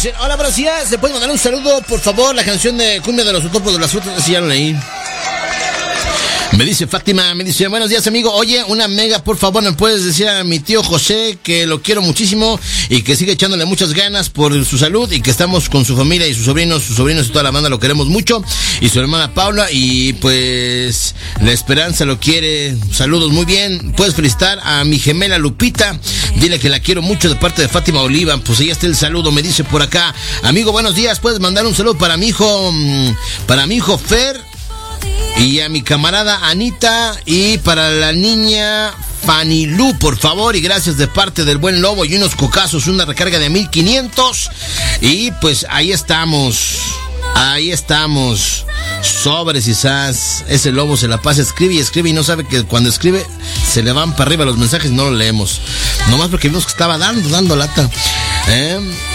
Dicen, hola, buenos días, ¿se puede mandar un saludo, por favor? La canción de Cumbia de los Utopos de las Frutas, así ya lo leí. Me dice Fátima, me dice, buenos días, amigo. Oye, una mega, por favor, ¿me puedes decir a mi tío José que lo quiero muchísimo y que sigue echándole muchas ganas por su salud y que estamos con su familia y sus sobrinos y toda la banda lo queremos mucho, y su hermana Paula, y pues la Esperanza lo quiere? Saludos, muy bien. Puedes felicitar a mi gemela Lupita, dile que la quiero mucho de parte de Fátima Oliva. Pues ahí está el saludo, me dice por acá. Amigo, buenos días, puedes mandar un saludo para mi hijo Fer, y a mi camarada Anita, y para la niña Fanny Lu, por favor, y gracias de parte del buen Lobo, y unos cocazos, una recarga de 1500, y pues ahí estamos, sobres y sas. Ese Lobo se la pasa, escribe y no sabe que cuando escribe se le van para arriba los mensajes, no lo leemos, nomás porque vimos que estaba dando lata,